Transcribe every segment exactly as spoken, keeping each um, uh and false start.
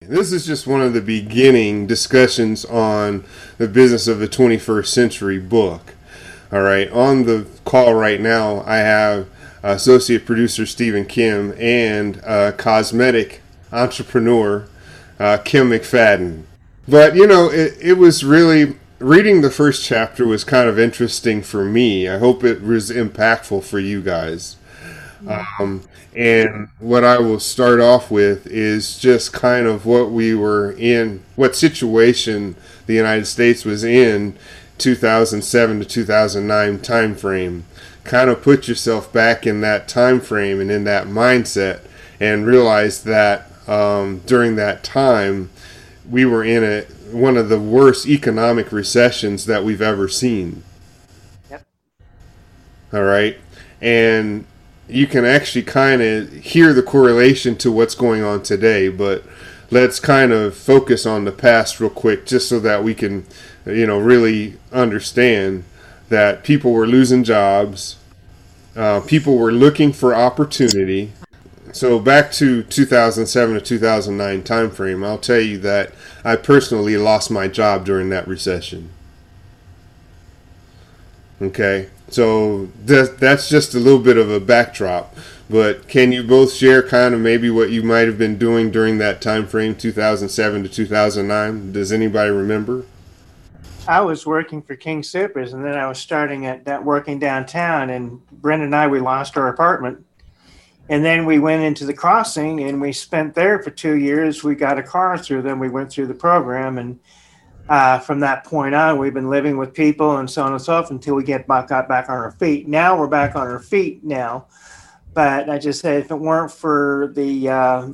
This is just one of the beginning discussions on the Business of the twenty-first Century book. All right, on the call right now, I have associate producer Stephen Kim and uh, cosmetic entrepreneur uh, Kim McFadden. But, you know, it, it was really, reading the first chapter was kind of interesting for me. I hope it was impactful for you guys. Um, and what I will start off with is just kind of what we were in, what situation the United States was in two thousand seven to two thousand nine time frame. Kind of put yourself back in that time frame and in that mindset and realize that um, during that time we were in a one of the worst economic recessions that we've ever seen. Yep. All right. And you can actually kind of hear the correlation to what's going on today, but let's kind of focus on the past real quick just so that we can, you know, really understand that people were losing jobs, uh, people were looking for opportunity. So back to two thousand seven to two thousand nine timeframe, I'll tell you that I personally lost my job during that recession. Okay, so that, that's just a little bit of a backdrop. But can you both share kind of maybe what you might have been doing during that time frame, two thousand seven to two thousand nine? Does anybody remember? I was working for King Soopers, and then I was starting at that working downtown. And Brenda and I, we lost our apartment, and then we went into the Crossing, and we spent there for two years. We got a car through them. We went through the program, and uh, from that point on, we've been living with people and so on and so forth until we get back got back on our feet. Now we're back on our feet now, but I just said if it weren't for the uh,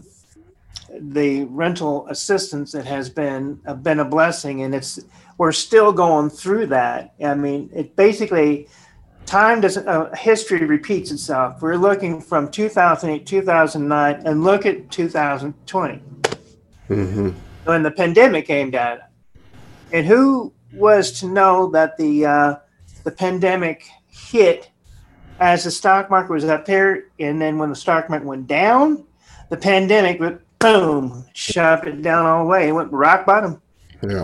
the rental assistance, it has been uh, been a blessing, and it's we're still going through that. I mean, it basically time doesn't uh, history repeats itself. We're looking from two thousand eight, two thousand nine, and look at two thousand twenty Mm-hmm. when the pandemic came down. And who was to know that the uh, the pandemic hit as the stock market was up there, and then when the stock market went down, the pandemic went boom, shoved it down all the way. It went rock bottom. Yeah.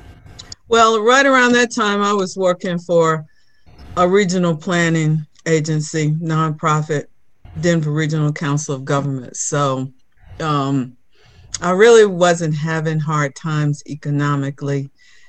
Well, right around that time, I was working for a regional planning agency, nonprofit, Denver Regional Council of Governments. So um, I really wasn't having hard times economically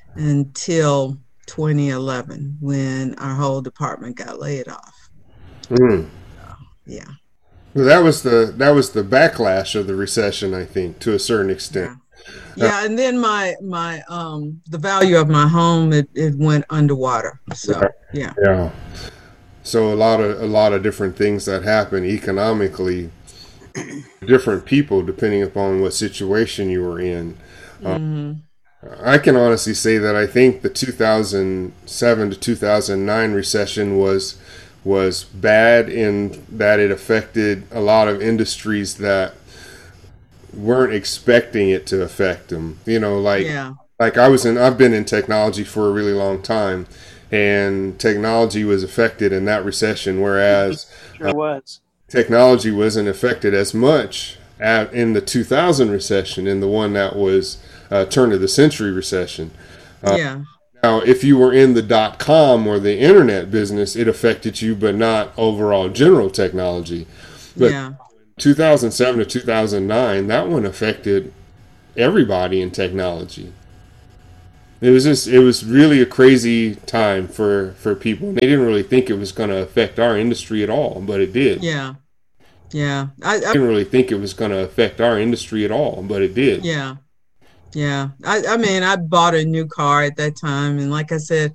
until twenty eleven when our whole department got laid off. Mm. So, yeah. Well, that was the that was the backlash of the recession, I think, to a certain extent. Yeah, yeah, and then my my um the value of my home it, it went underwater. So yeah. Yeah. So a lot of a lot of different things that happen economically, different people depending upon what situation you were in. Mm-hmm. I can honestly say that I think the two thousand seven to two thousand nine recession was was bad in that it affected a lot of industries that weren't expecting it to affect them. You know, like yeah. like I was in I've been in technology for a really long time, and technology was affected in that recession, whereas Sure was. uh, technology wasn't affected as much at, in the two thousand recession, in the one that was uh, turn of the century recession. Uh, yeah. Now, if you were in the dot-com or the internet business, it affected you, but not overall general technology. But Yeah. two thousand seven to two thousand nine, that one affected everybody in technology. It was just, it was really a crazy time for, for people. They didn't really think it was going to affect our industry at all, but it did. Yeah. Yeah. I, They I didn't really think it was going to affect our industry at all, but it did. yeah. Yeah. I, I mean, I bought a new car at that time. And like I said,